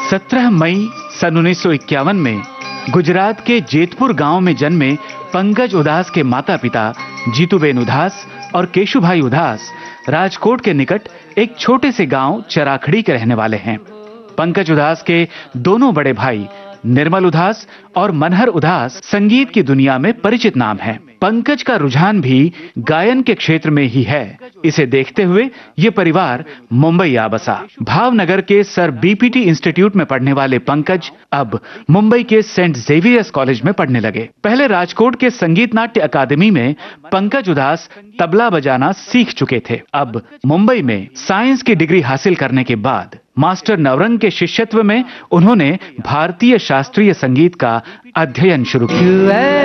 17 मई सन 1951 में गुजरात के जेतपुर गांव में जन्मे पंकज उदास के माता-पिता जीतूबेन उदास और केशुभाई उदास राजकोट के निकट एक छोटे से गांव चराखड़ी के रहने वाले हैं। पंकज उदास के दोनों बड़े भाई निर्मल उदास और मनहर उदास संगीत की दुनिया में परिचित नाम हैं। पंकज का रुझान भी गायन के क्षेत्र में ही है। इसे देखते हुए ये परिवार मुंबई आ बसा। भावनगर के सर बीपीटी इंस्टीट्यूट में पढ़ने वाले पंकज अब मुंबई के सेंट जेवियर्स कॉलेज में पढ़ने लगे। पहले राजकोट के संगीत नाट्य अकादमी में पंकज उदास तबला बजाना सीख चुके थे। अब मुंबई में साइंस की डिग्री हासिल करने के बाद मास्टर नवरंग के शिष्यत्व में उन्होंने भारतीय शास्त्रीय संगीत का अध्ययन शुरू किया।